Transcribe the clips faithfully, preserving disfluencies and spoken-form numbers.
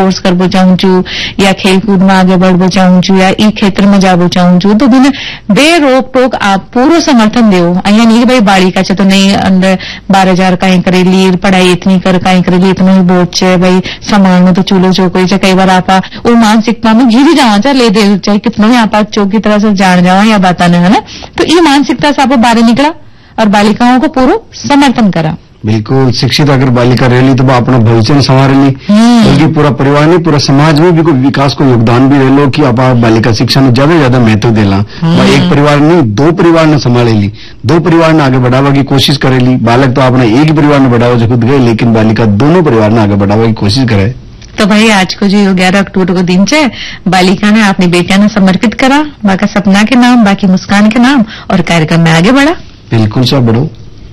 Course करबो चाहूं छू या खेलकूद में आगे बढ़बो चाहूं छू या ई क्षेत्र में जाबो चाहूं छू तो बिना बेरोक टोक आप पूरो समर्थन देवो। अहियां नहीं भाई बालिका छे तो नहीं अंदर बारह हजार कहीं करेली पढ़ाई इतनी कर कहीं करेली इतना ही बोझ छे भाई संभालना तो चूलो चौको छे। कई बार आप वो मानसिकता में घिरी जावा चाहे ले दे चाहे कितना ही आप चौकी तरह से जान जावा या बाता ने है ना। तो ये मानसिकता से आप बाहर निकला और बालिकाओं को पूरा समर्थन करा। बिल्कुल शिक्षित अगर बालिका रहेली तो अपना भविष्य में संवारेली, बल्कि पूरा परिवार नहीं पूरा समाज में भी विकास को योगदान भी रहे कि आप बालिका शिक्षा में ज्यादा ज्यादा महत्व देला। एक परिवार नहीं दो परिवार ने संभालेली, दो परिवार ने आगे बढ़ावा की कोशिश करेली। बालक तो आपने एक ही परिवार ने बढ़ावा जो खुद गए, लेकिन बालिका दोनों परिवार ने आगे बढ़ावा की कोशिश करे। तो भाई आज को जो ग्यारह अक्टूबर को दिन है बालिका ने अपनी बेटिया ने समर्पित करा बाकी सपना के नाम बाकी मुस्कान के नाम और कार्यक्रम में आगे बढ़ा। बिल्कुल सब बढ़ो।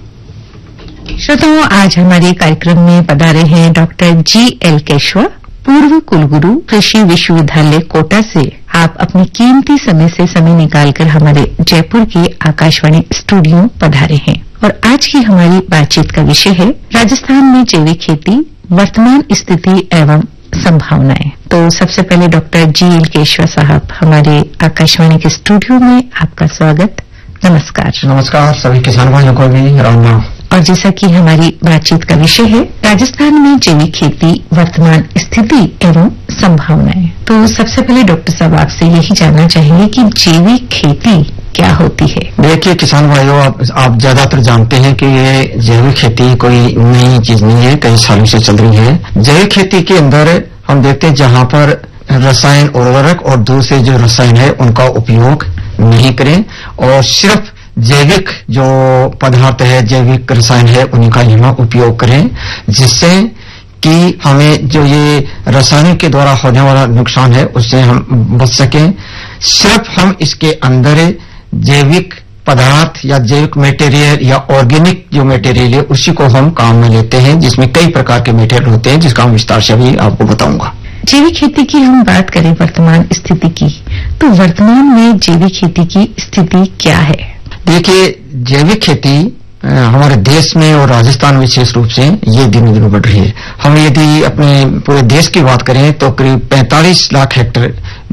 श्रोताओं आज हमारे कार्यक्रम में पधारे हैं डॉक्टर जी एल केशवा, पूर्व कुलगुरु कृषि विश्वविद्यालय कोटा से। आप अपने कीमती समय से समय निकालकर हमारे जयपुर के आकाशवाणी स्टूडियो पधारे हैं और आज की हमारी बातचीत का विषय है राजस्थान में जैविक खेती वर्तमान स्थिति एवं संभावनाएं। तो सबसे पहले डॉक्टर जी एल केशवा साहब हमारे आकाशवाणी के स्टूडियो में आपका स्वागत। नमस्कार। नमस्कार सभी किसान भाइयों को भी राम राम। और जैसा कि हमारी बातचीत का विषय है राजस्थान में जैविक खेती वर्तमान स्थिति एवं संभावनाएं, तो सबसे पहले डॉक्टर साहब आपसे यही जानना चाहेंगे कि जैविक खेती क्या होती है। देखिए किसान भाइयों, आप, आप ज्यादातर जानते हैं कि ये जैविक खेती कोई नई चीज नहीं है, कई सालों से चल रही है। जैविक खेती के अंदर हम देखते हैं जहाँ पर रसायन उर्वरक और दूसरे जो रसायन है उनका उपयोग नहीं करें और सिर्फ जैविक जो पदार्थ है जैविक रसायन है उनका यहाँ उपयोग करें, जिससे कि हमें जो ये रसायनों के द्वारा होने वाला नुकसान है उससे हम बच सकें। सिर्फ हम इसके अंदर जैविक पदार्थ या जैविक मटेरियल या ऑर्गेनिक जो मटेरियल है उसी को हम काम में लेते हैं, जिसमें कई प्रकार के मटेरियल होते हैं जिसका हम विस्तार से अभी आपको बताऊंगा। जैविक खेती की हम बात करें वर्तमान स्थिति की, तो वर्तमान में जैविक खेती की स्थिति क्या है? देखिए जैविक खेती हमारे देश में और राजस्थान में विशेष रूप से ये दिनों दिनों बढ़ रही है। हम यदि अपने पूरे देश की बात करें तो करीब पैंतालीस लाख हेक्टेयर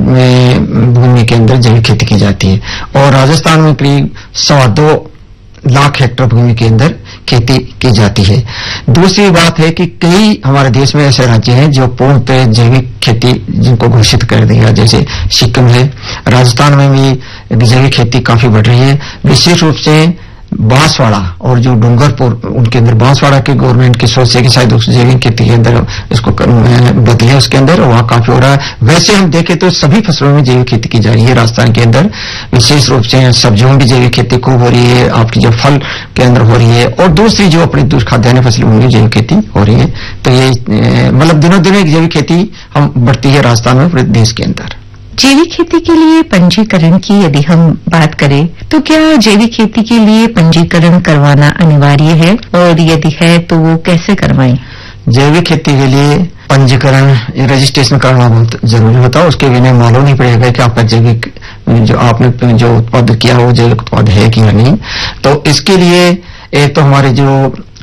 में भूमि के अंदर जैविक खेती की जाती है और राजस्थान में करीब सवा दो लाख हेक्टेयर भूमि के अंदर खेती की जाती है। दूसरी बात है कि कई हमारे देश में ऐसे राज्य हैं जो पूर्णतः जैविक खेती जिनको घोषित कर दिया, जैसे सिक्किम है। राजस्थान में भी जैविक खेती काफी बढ़ रही है, विशेष रूप से बांसवाड़ा और जो डूंगरपुर उनके अंदर बांसवाड़ा के गवर्नमेंट की सोच है कि शायद उस जैविक खेती के अंदर इसको बदले, उसके अंदर वहां काफी हो रहा है। वैसे हम देखें तो सभी फसलों में जैविक खेती की जा रही है राजस्थान के अंदर, विशेष रूप से सब्जियों में भी जैविक खेती खूब हो रही है, आपकी जो फल के अंदर हो रही है और दूसरी जो अपनी खाद्यान्न फसलों में जैविक खेती हो रही है। तो ये मतलब दिनों दिन एक जैविक खेती हम बढ़ती है राजस्थान में पूरे देश के अंदर। जैविक खेती के लिए पंजीकरण की यदि हम बात करें तो क्या जैविक खेती के लिए पंजीकरण करवाना अनिवार्य है और यदि है तो वो कैसे करवाएं? जैविक खेती के लिए पंजीकरण रजिस्ट्रेशन करना बहुत जरूरी होता है। उसके बिना मालूम नहीं पड़ेगा कि आपका जैविक जो आपने जो उत्पाद किया वो जैविक उत्पाद है कि नहीं। तो इसके लिए एक तो हमारे जो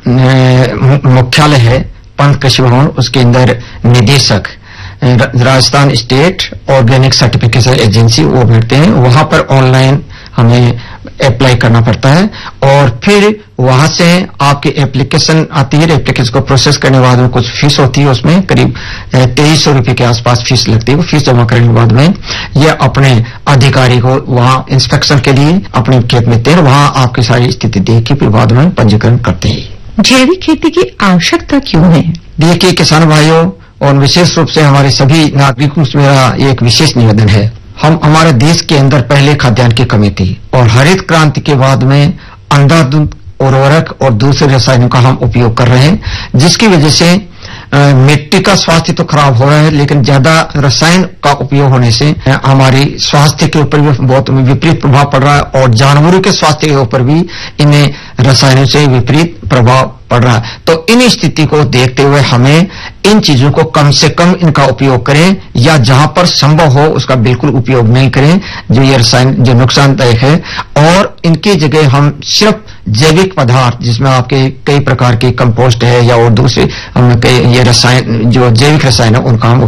मुख्यालय है पंत कृषि भवन, उसके अंदर निदेशक Rajasthan state organic certification agency वो बैठते हैं, वहां पर ऑनलाइन हमें अप्लाई करना पड़ता है और फिर वहां से आपकी एप्लीकेशन आती है। एप्लीकेशन को प्रोसेस करने के बाद में कुछ फीस होती है, उसमें करीब तेईस सौ रुपए के आसपास फीस लगती है। वो फीस जमा करने के बाद में ये अपने अधिकारी को वहां इंस्पेक्शन के लिए अपने खेत में देते हैं, वहां आपकी सारी स्थिति देख के फिर बाद में पंजीकरण करते हैं। जैविक खेती की आवश्यकता क्यों है? देखिए किसान भाइयों और विशेष रूप से हमारे सभी नागरिकों से मेरा एक विशेष निवेदन है। हम हमारे देश के अंदर पहले खाद्यान्न की कमी थी और हरित क्रांति के बाद में अंधाधुंध उर्वरक और दूसरे रसायनों का हम उपयोग कर रहे हैं, जिसकी वजह से मिट्टी का स्वास्थ्य तो खराब हो रहा है, लेकिन ज्यादा रसायन का उपयोग होने से हमारी स्वास्थ्य के ऊपर भी बहुत विपरीत प्रभाव पड़ रहा है और जानवरों के स्वास्थ्य के ऊपर भी इन्हें रसायनों से विपरीत प्रभाव पड़ रहा है। तो इन स्थिति को देखते हुए हमें इन चीजों को कम से कम इनका उपयोग करें या जहां पर संभव हो उसका बिल्कुल उपयोग नहीं करें जो ये रसायन जो नुकसानदायक है, और इनकी जगह हम सिर्फ जैविक पदार्थ जिसमें आपके कई प्रकार के कंपोस्ट है या और दूसरे हम ये रसायन जो जैविक रसायन है उनका हम